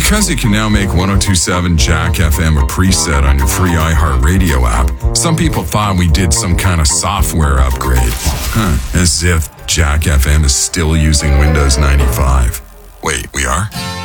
Because you can now make 1027 Jack FM a preset on your free iHeartRadio app, some people thought we did some kind of software upgrade. As if Jack FM is still using Windows 95. Wait, we are?